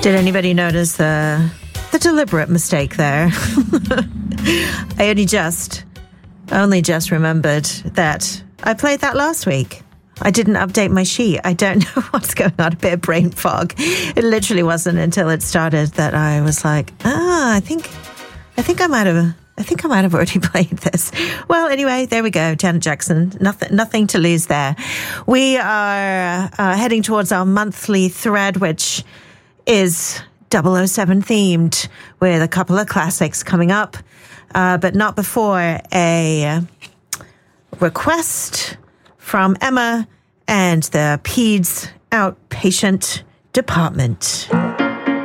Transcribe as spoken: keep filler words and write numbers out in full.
Did anybody notice the the deliberate mistake there? I only just, only just remembered that I played that last week. I didn't update my sheet. I don't know what's going on. A bit of brain fog. It literally wasn't until it started that I was like, ah, I think, I think I might have. I think I might have already played this. Well, anyway, there we go. Janet Jackson. Nothing, nothing to lose there. We are uh, heading towards our monthly thread, which is double oh seven themed, with a couple of classics coming up, uh, but not before a request from Emma and the Peds Outpatient Department.